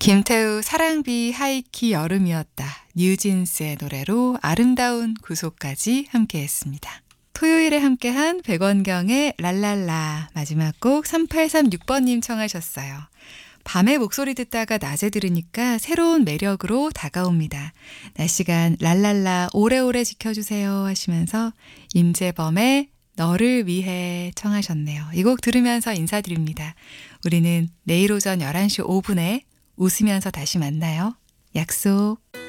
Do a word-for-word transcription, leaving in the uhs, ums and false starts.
김태우 사랑비 하이키 여름이었다. 뉴진스의 노래로 아름다운 구속까지 함께했습니다. 토요일에 함께한 백원경의 랄랄라 마지막 곡 삼팔삼육 번님 청하셨어요. 밤에 목소리 듣다가 낮에 들으니까 새로운 매력으로 다가옵니다. 낮 시간 랄랄라 오래오래 지켜주세요 하시면서 임재범의 너를 위해 청하셨네요. 이 곡 들으면서 인사드립니다. 우리는 내일 오전 열한 시 오 분에 웃으면서 다시 만나요. 약속.